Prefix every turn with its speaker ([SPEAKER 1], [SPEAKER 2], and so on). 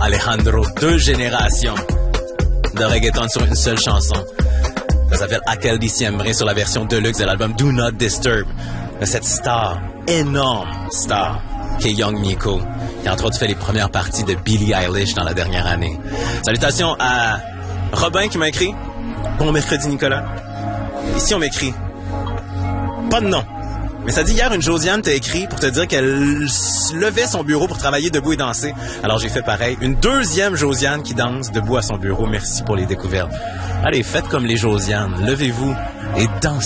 [SPEAKER 1] Alejandro, 2 générations de reggaeton sur une seule chanson. Ça s'appelle Aquel Diciembre sur la version deluxe de l'album Do Not Disturb. De cette star, énorme star, qui est Young Miko, qui entre autres fait les premières parties de Billie Eilish dans la dernière année. Salutations à Robin qui m'a écrit. Bon mercredi Nicolas. Ici on m'écrit. Pas de nom. Mais ça dit hier, une Josiane t'a écrit pour te dire qu'elle levait son bureau pour travailler debout et danser. Alors j'ai fait pareil. Une deuxième Josiane qui danse debout à son bureau. Merci pour les découvertes. Allez, faites comme les Josianes. Levez-vous et dansez.